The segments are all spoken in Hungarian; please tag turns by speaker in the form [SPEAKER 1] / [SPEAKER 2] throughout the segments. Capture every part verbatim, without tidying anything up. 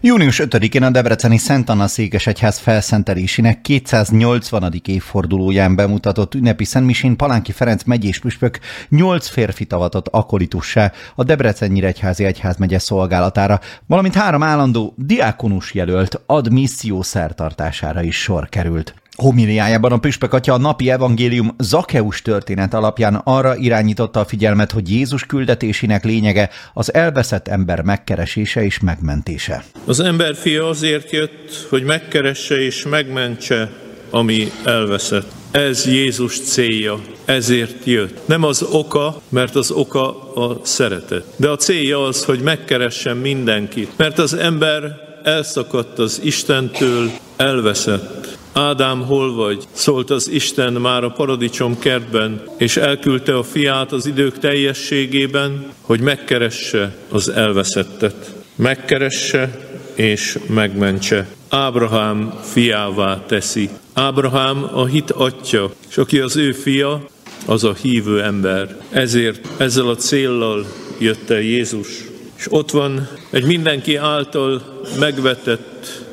[SPEAKER 1] június ötödikén a debreceni Szent Anna székesegyház felszentelésének kétszáznyolcvanadik évfordulóján bemutatott ünnepi szentmisén Palánki Ferenc megyés püspök nyolc férfit avatott akolitussá a Debrecen-Nyíregyházi egyházmegye szolgálatára, valamint három állandó diákonus jelölt ad misszió szertartására is sor került. Homiliájában a püspök atya a napi evangélium Zakkeus történet alapján arra irányította a figyelmet, hogy Jézus küldetésének lényege az elveszett ember megkeresése és megmentése.
[SPEAKER 2] Az emberfia azért jött, hogy megkeresse és megmentse, ami elveszett. Ez Jézus célja, ezért jött. Nem az oka, mert az oka a szeretet. De a célja az, hogy megkeressen mindenkit, mert az ember elszakadt az Istentől, elveszett. Ádám, hol vagy? Szólt az Isten már a paradicsom kertben, és elküldte a fiát az idők teljességében, hogy megkeresse az elveszettet. Megkeresse és megmentse. Ábrahám fiává teszi. Ábrahám a hit atya, és aki az ő fia, az a hívő ember. Ezért ezzel a céllal jött el Jézus. És ott van egy mindenki által megvetett,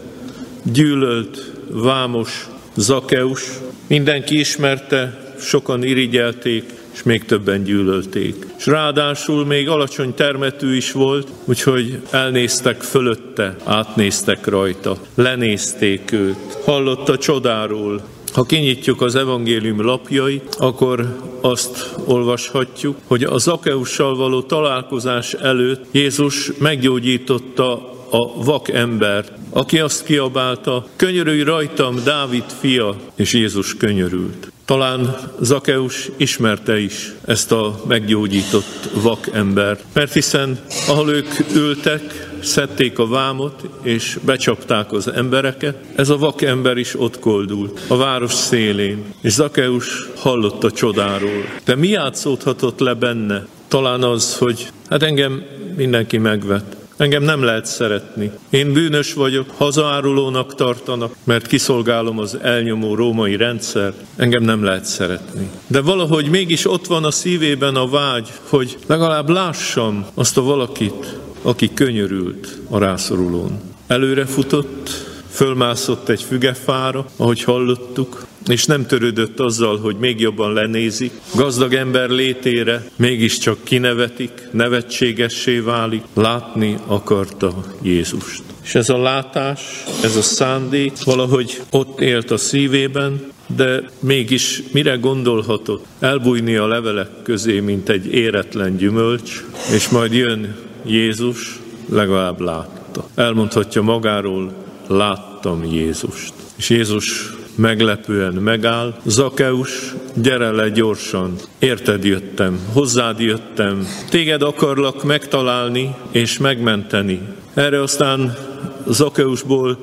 [SPEAKER 2] gyűlölt, vámos Zakkeus. Mindenki ismerte, sokan irigyelték, és még többen gyűlölték. És ráadásul még alacsony termetű is volt, úgyhogy elnéztek fölötte, átnéztek rajta, lenézték őt. Hallott a csodáról. Ha kinyitjuk az evangélium lapjait, akkor azt olvashatjuk, hogy a Zakkeussal való találkozás előtt Jézus meggyógyította a vak embert, aki azt kiabálta, könyörülj rajtam, Dávid fia, és Jézus könyörült. Talán Zakkeus ismerte is ezt a meggyógyított vak embert, mert hiszen ahol ők ültek, szedték a vámot, és becsapták az embereket, ez a vak ember is ott koldult, a város szélén, és Zakkeus hallott a csodáról. De mi játszódhatott le benne? Talán az, hogy hát engem mindenki megvet. Engem nem lehet szeretni. Én bűnös vagyok, hazaárulónak tartanak, mert kiszolgálom az elnyomó római rendszer. Engem nem lehet szeretni. De valahogy mégis ott van a szívében a vágy, hogy legalább lássam azt a valakit, aki könyörült a rászorulón. Előre futott, fölmászott egy fügefára, ahogy hallottuk, és nem törődött azzal, hogy még jobban lenézik. Gazdag ember létére mégiscsak kinevetik, nevetségessé válik, látni akarta Jézust. És ez a látás, ez a szándék valahogy ott élt a szívében, de mégis mire gondolhatott? Elbújni a levelek közé, mint egy éretlen gyümölcs, és majd jön Jézus, legalább látta. Elmondhatja magáról, láttam Jézust. És Jézus meglepően megáll. Zakkeus, gyere le gyorsan, érted jöttem, hozzád jöttem, téged akarlak megtalálni és megmenteni. Erre aztán Zakkeusból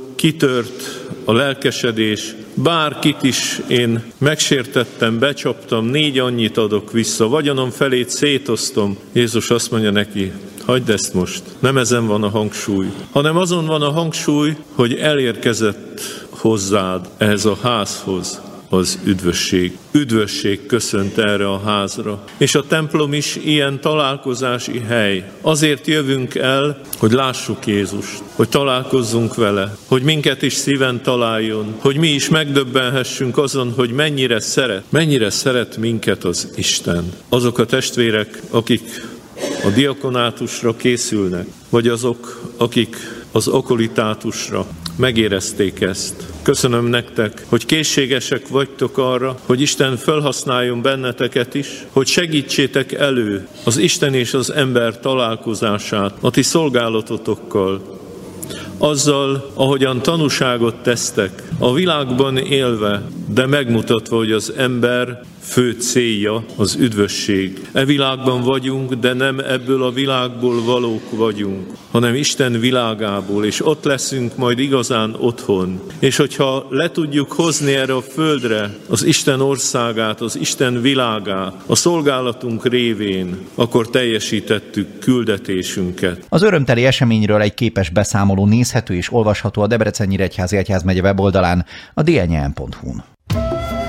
[SPEAKER 2] kitört a lelkesedés, bárkit is én megsértettem, becsaptam, négy annyit adok vissza, vagyonom felét szétosztom. Jézus azt mondja neki, hagyd ezt most, nem ezen van a hangsúly, hanem azon van a hangsúly, hogy elérkezett hozzád, ehhez a házhoz az üdvösség. Üdvösség köszönt erre a házra. És a templom is ilyen találkozási hely. Azért jövünk el, hogy lássuk Jézust, hogy találkozzunk vele, hogy minket is szíven találjon, hogy mi is megdöbbenhessünk azon, hogy mennyire szeret, mennyire szeret minket az Isten. Azok a testvérek, akik a diakonátusra készülnek, vagy azok, akik az okolitátusra megérezték ezt. Köszönöm nektek, hogy készségesek vagytok arra, hogy Isten felhasználjon benneteket is, hogy segítsétek elő az Isten és az ember találkozását a ti szolgálatotokkal. Azzal, ahogyan tanúságot tesztek, a világban élve, de megmutatva, hogy az ember fő célja az üdvösség. E világban vagyunk, de nem ebből a világból valók vagyunk, hanem Isten világából, és ott leszünk majd igazán otthon. És hogyha le tudjuk hozni erre a földre az Isten országát, az Isten világát, a szolgálatunk révén, akkor teljesítettük küldetésünket.
[SPEAKER 1] Az örömteli eseményről egy képes beszámoló nézhető és olvasható a Debrecen-Nyíregyházi Egyházmegye weboldalán, a d n y n pont h u n.